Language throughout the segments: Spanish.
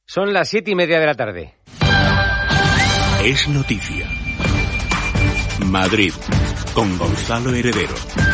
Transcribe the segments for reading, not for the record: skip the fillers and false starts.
Son las 7:30 de la tarde. Es noticia. Madrid, con Gonzalo Heredero.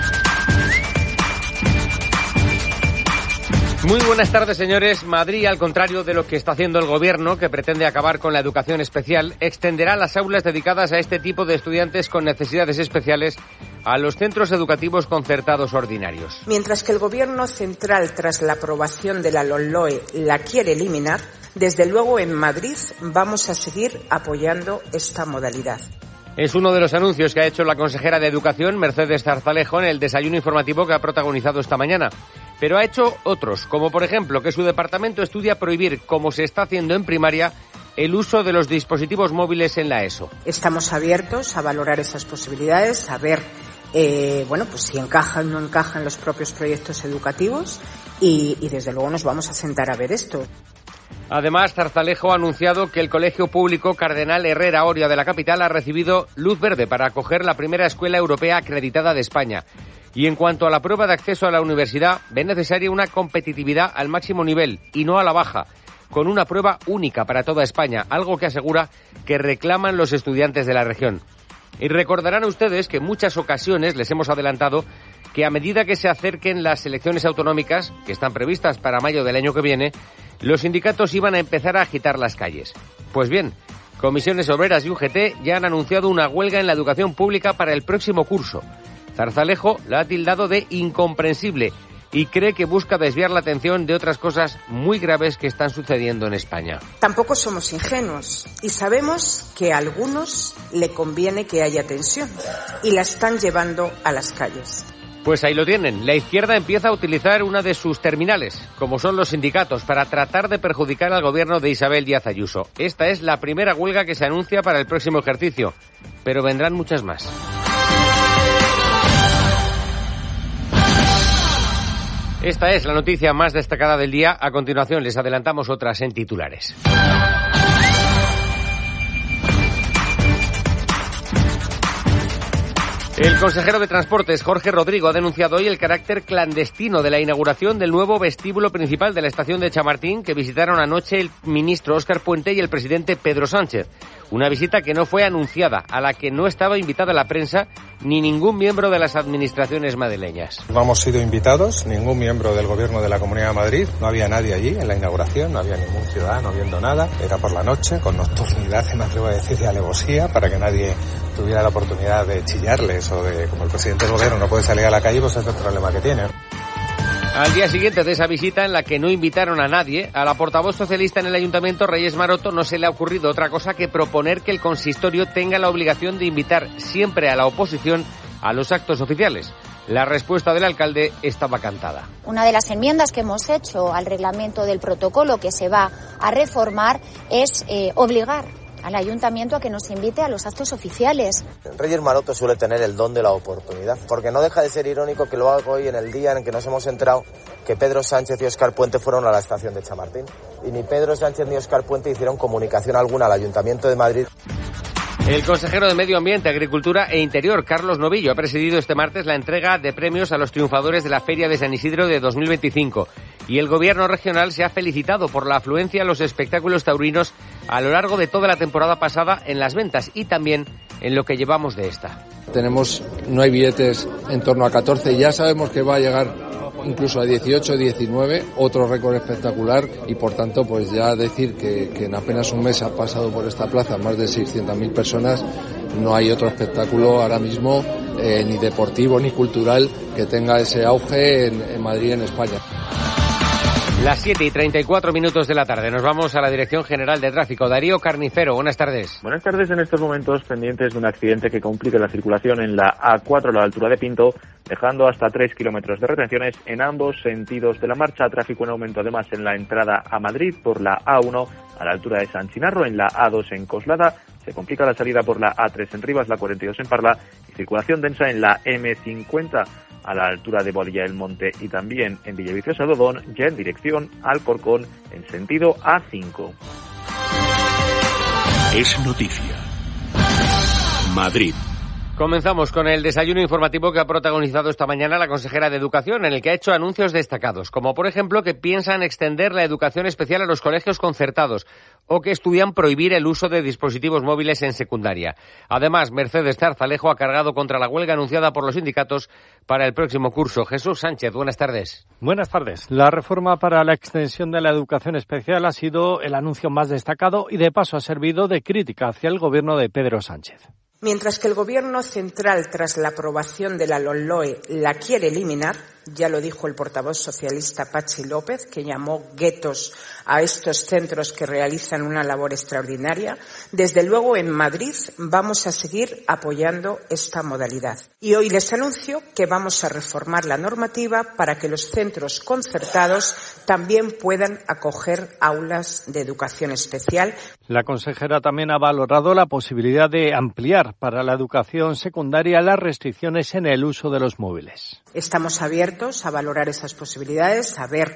Muy buenas tardes, señores. Madrid, al contrario de lo que está haciendo el gobierno, que pretende acabar con la educación especial, extenderá las aulas dedicadas a este tipo de estudiantes con necesidades especiales a los centros educativos concertados ordinarios. Mientras que el gobierno central, tras la aprobación de la LOMLOE, la quiere eliminar, desde luego en Madrid vamos a seguir apoyando esta modalidad. Es uno de los anuncios que ha hecho la consejera de Educación, Mercedes Zarzalejo, en el desayuno informativo que ha protagonizado esta mañana. Pero ha hecho otros, como por ejemplo que su departamento estudia prohibir, como se está haciendo en primaria, el uso de los dispositivos móviles en la ESO. Estamos abiertos a valorar esas posibilidades, a ver pues si encajan o no encajan los propios proyectos educativos y desde luego nos vamos a sentar a ver esto. Además, Zarzalejo ha anunciado que el Colegio Público Cardenal Herrera Oria de la capital ha recibido luz verde para acoger la primera escuela europea acreditada de España. Y en cuanto a la prueba de acceso a la universidad, ve necesaria una competitividad al máximo nivel y no a la baja, con una prueba única para toda España, algo que asegura que reclaman los estudiantes de la región. Y recordarán ustedes que en muchas ocasiones les hemos adelantado que a medida que se acerquen las elecciones autonómicas, que están previstas para mayo del año que viene, los sindicatos iban a empezar a agitar las calles. Pues bien, Comisiones Obreras y UGT ya han anunciado una huelga en la educación pública para el próximo curso. Zarzalejo la ha tildado de incomprensible y cree que busca desviar la atención de otras cosas muy graves que están sucediendo en España. Tampoco somos ingenuos y sabemos que a algunos le conviene que haya tensión y la están llevando a las calles. Pues ahí lo tienen. La izquierda empieza a utilizar una de sus terminales, como son los sindicatos, para tratar de perjudicar al gobierno de Isabel Díaz Ayuso. Esta es la primera huelga que se anuncia para el próximo ejercicio, pero vendrán muchas más. Esta es la noticia más destacada del día. A continuación les adelantamos otras en titulares. El consejero de Transportes, Jorge Rodrigo, ha denunciado hoy el carácter clandestino de la inauguración del nuevo vestíbulo principal de la estación de Chamartín que visitaron anoche el ministro Óscar Puente y el presidente Pedro Sánchez. Una visita que no fue anunciada, a la que no estaba invitada la prensa ni ningún miembro de las administraciones madrileñas. No hemos sido invitados, ningún miembro del Gobierno de la Comunidad de Madrid, no había nadie allí en la inauguración, no había ningún ciudadano viendo nada, era por la noche, con nocturnidad, me atrevo a decir, y alevosía, para que nadie tuviera la oportunidad de chillarles o de, como el presidente del Gobierno no puede salir a la calle, pues ese es el problema que tiene. Al día siguiente de esa visita, en la que no invitaron a nadie, a la portavoz socialista en el Ayuntamiento, Reyes Maroto, no se le ha ocurrido otra cosa que proponer que el consistorio tenga la obligación de invitar siempre a la oposición a los actos oficiales. La respuesta del alcalde estaba cantada. Una de las enmiendas que hemos hecho al reglamento del protocolo que se va a reformar es obligar al ayuntamiento a que nos invite a los actos oficiales. Reyes Maroto suele tener el don de la oportunidad, porque no deja de ser irónico que lo haga hoy en el día en que nos hemos enterado que Pedro Sánchez y Óscar Puente fueron a la estación de Chamartín. Y ni Pedro Sánchez ni Óscar Puente hicieron comunicación alguna al Ayuntamiento de Madrid. El consejero de Medio Ambiente, Agricultura e Interior, Carlos Novillo, ha presidido este martes la entrega de premios a los triunfadores de la Feria de San Isidro de 2025. Y el gobierno regional se ha felicitado por la afluencia a los espectáculos taurinos a lo largo de toda la temporada pasada en las ventas y también en lo que llevamos de esta. No hay billetes en torno a 14, ya sabemos que va a llegar incluso a 18, 19, otro récord espectacular y por tanto pues ya decir que en apenas un mes ha pasado por esta plaza más de 600.000 personas, no hay otro espectáculo ahora mismo ni deportivo ni cultural que tenga ese auge en Madrid, en España. Las 7:34 de la tarde. Nos vamos a la Dirección General de Tráfico. Darío Carnicero, buenas tardes. Buenas tardes. En estos momentos pendientes de un accidente que complica la circulación en la A4 a la altura de Pinto, dejando hasta 3 kilómetros de retenciones en ambos sentidos de la marcha. Tráfico en aumento además en la entrada a Madrid por la A1 a la altura de San Chinarro, en la A2 en Coslada. Se complica la salida por la A3 en Rivas, la 42 en Parla y circulación densa en la M50 a la altura de Boadilla del Monte y también en Villaviciosa de Odón, ya en dirección Alcorcón en sentido A5. Es noticia. Madrid, Comenzamos con el desayuno informativo que ha protagonizado esta mañana la consejera de Educación, en el que ha hecho anuncios destacados, como por ejemplo que piensan extender la educación especial a los colegios concertados o que estudian prohibir el uso de dispositivos móviles en secundaria. Además, Mercedes Zarzalejo ha cargado contra la huelga anunciada por los sindicatos para el próximo curso. Jesús Sánchez, buenas tardes. Buenas tardes. La reforma para la extensión de la educación especial ha sido el anuncio más destacado y de paso ha servido de crítica hacia el gobierno de Pedro Sánchez. Mientras que el Gobierno central, tras la aprobación de la LOMLOE, la quiere eliminar, ya lo dijo el portavoz socialista Patxi López, que llamó guetos a estos centros que realizan una labor extraordinaria, desde luego en Madrid vamos a seguir apoyando esta modalidad. Y hoy les anuncio que vamos a reformar la normativa para que los centros concertados también puedan acoger aulas de educación especial. La consejera también ha valorado la posibilidad de ampliar para la educación secundaria las restricciones en el uso de los móviles. Estamos abiertos a valorar esas posibilidades, a ver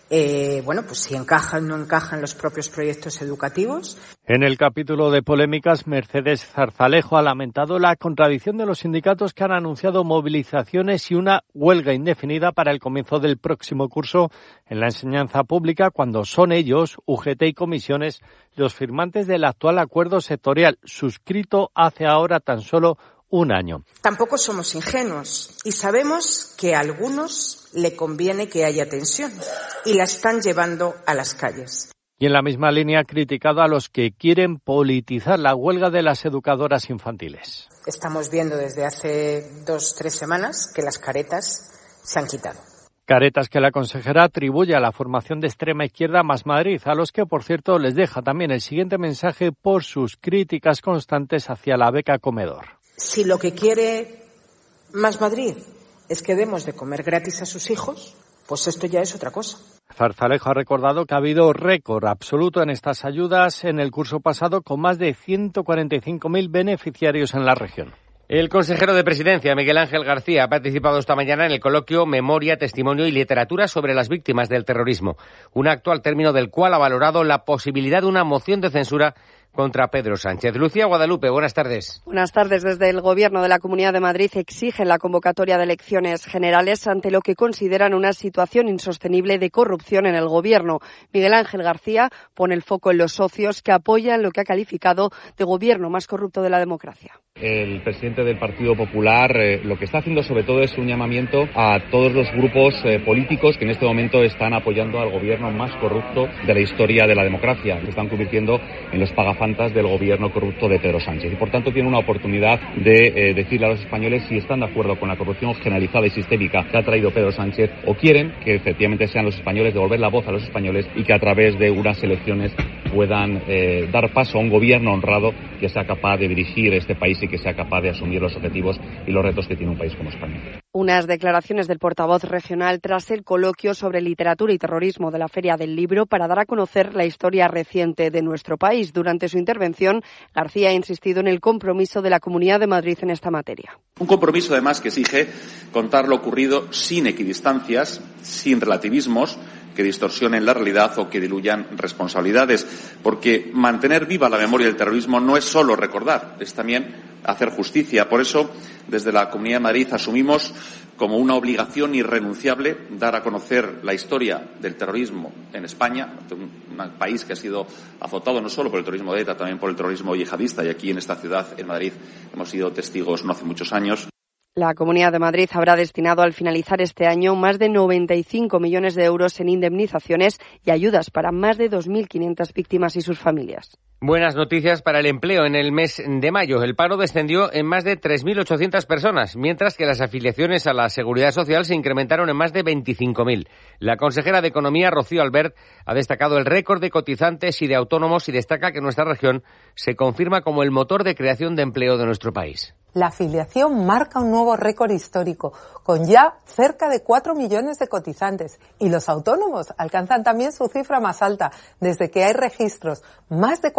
pues si encajan o no encajan los propios proyectos educativos. En el capítulo de polémicas, Mercedes Zarzalejo ha lamentado la contradicción de los sindicatos que han anunciado movilizaciones y una huelga indefinida para el comienzo del próximo curso en la enseñanza pública, cuando son ellos, UGT y comisiones, los firmantes del actual acuerdo sectorial, suscrito hace ahora tan solo un año. Tampoco somos ingenuos y sabemos que a algunos le conviene que haya tensión y la están llevando a las calles. Y en la misma línea ha criticado a los que quieren politizar la huelga de las educadoras infantiles. Estamos viendo desde hace 2-3 semanas que las caretas se han quitado. Caretas que la consejera atribuye a la formación de extrema izquierda Más Madrid, a los que, por cierto, les deja también el siguiente mensaje por sus críticas constantes hacia la beca comedor. Si lo que quiere Más Madrid es que demos de comer gratis a sus hijos, pues esto ya es otra cosa. Zarzalejo ha recordado que ha habido récord absoluto en estas ayudas en el curso pasado, con más de 145.000 beneficiarios en la región. El consejero de Presidencia, Miguel Ángel García, ha participado esta mañana en el coloquio Memoria, Testimonio y Literatura sobre las víctimas del terrorismo, un acto al término del cual ha valorado la posibilidad de una moción de censura contra Pedro Sánchez. Lucía Guadalupe, buenas tardes. Buenas tardes. Desde el Gobierno de la Comunidad de Madrid exigen la convocatoria de elecciones generales ante lo que consideran una situación insostenible de corrupción en el Gobierno. Miguel Ángel García pone el foco en los socios que apoyan lo que ha calificado de gobierno más corrupto de la democracia. El presidente del Partido Popular lo que está haciendo sobre todo es un llamamiento a todos los grupos políticos que en este momento están apoyando al gobierno más corrupto de la historia de la democracia, que están convirtiendo en los pagafantas del gobierno corrupto de Pedro Sánchez. Y por tanto tienen una oportunidad de decirle a los españoles si están de acuerdo con la corrupción generalizada y sistémica que ha traído Pedro Sánchez, o quieren que efectivamente sean los españoles, devolver la voz a los españoles y que a través de unas elecciones puedan dar paso a un gobierno honrado que sea capaz de dirigir este país y que sea capaz de asumir los objetivos y los retos que tiene un país como España. Unas declaraciones del portavoz regional tras el coloquio sobre literatura y terrorismo de la Feria del Libro para dar a conocer la historia reciente de nuestro país. Durante su intervención, García ha insistido en el compromiso de la Comunidad de Madrid en esta materia. Un compromiso, además, que exige contar lo ocurrido sin equidistancias, sin relativismos que distorsionen la realidad o que diluyan responsabilidades, porque mantener viva la memoria del terrorismo no es solo recordar, es también hacer justicia. Por eso, desde la Comunidad de Madrid asumimos como una obligación irrenunciable dar a conocer la historia del terrorismo en España, un país que ha sido azotado no solo por el terrorismo de ETA, también por el terrorismo yihadista, y aquí en esta ciudad, en Madrid, hemos sido testigos no hace muchos años. La Comunidad de Madrid habrá destinado al finalizar este año más de 95 millones de euros en indemnizaciones y ayudas para más de 2.500 víctimas y sus familias. Buenas noticias para el empleo. En el mes de mayo el paro descendió en más de 3.800 personas, mientras que las afiliaciones a la Seguridad Social se incrementaron en más de 25.000. La consejera de Economía, Rocío Albert, ha destacado el récord de cotizantes y de autónomos y destaca que nuestra región se confirma como el motor de creación de empleo de nuestro país. La afiliación marca un nuevo récord histórico, con ya cerca de 4 millones de cotizantes. Y los autónomos alcanzan también su cifra más alta, desde que hay registros, más de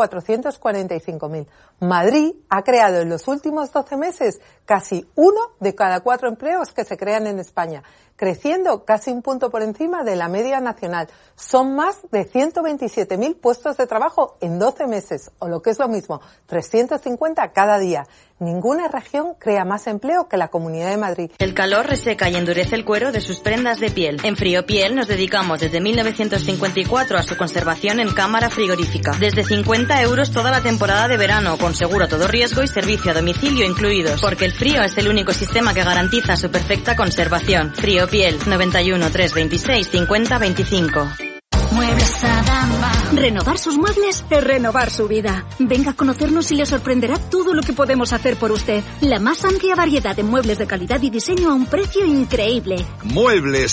445.000. Madrid ha creado en los últimos 12 meses casi 1 de cada 4 empleos que se crean en España. creciendo casi un punto por encima de la media nacional. Son más de 127.000 puestos de trabajo en 12 meses, o lo que es lo mismo, 350 cada día. Ninguna región crea más empleo que la Comunidad de Madrid. El calor reseca y endurece el cuero de sus prendas de piel. En Friopiel nos dedicamos desde 1954 a su conservación en cámara frigorífica. Desde 50 euros toda la temporada de verano, con seguro a todo riesgo y servicio a domicilio incluidos. Porque el frío es el único sistema que garantiza su perfecta conservación. Friopiel, 91 326 50 25. Muebles Adama. Renovar sus muebles es renovar su vida. Venga a conocernos y le sorprenderá todo lo que podemos hacer por usted. La más amplia variedad de muebles de calidad y diseño a un precio increíble. Muebles